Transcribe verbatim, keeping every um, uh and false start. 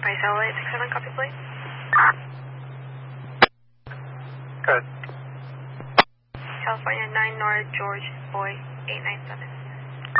By satellite six seven, copy plate. Good. California nine North George Boy eight nine seven.